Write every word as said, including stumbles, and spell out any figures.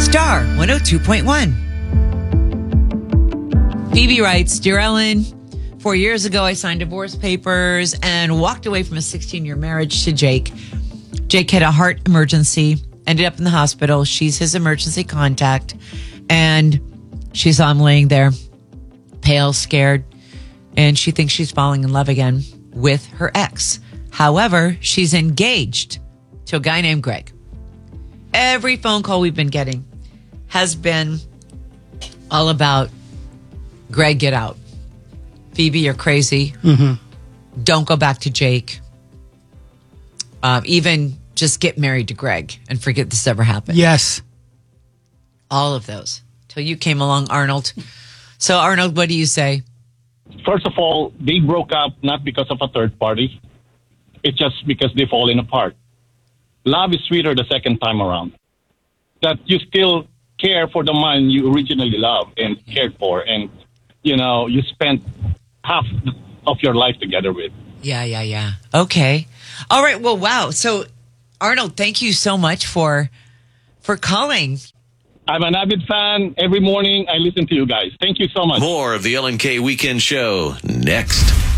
Star one oh two point one. Phoebe writes, Dear Ellen, four years ago I signed divorce papers and walked away from a sixteen-year marriage to Jake. Jake had a heart emergency, ended up in the hospital. She's his emergency contact, and she saw him laying there, pale, scared, and she thinks she's falling in love again with her ex. However, she's engaged to a guy named Greg. Every phone call we've been getting has been all about Greg, get out. Phoebe, you're crazy. Mm-hmm. Don't go back to Jake. Uh, even just get married to Greg and forget this ever happened. Yes. All of those. Till you came along, Arnold. So, Arnold, what do you say? First of all, they broke up not because of a third party. It's just because they've fallen apart. Love is sweeter the second time around. That you still care for the man you originally loved and cared for, and, you know, you spent half of your life together with. Yeah, yeah, yeah. Okay. All right. Well, wow. So, Arnold, thank you so much for for calling. I'm an avid fan. Every morning I listen to you guys. Thank you so much. More of the Ellen K Weekend Show next.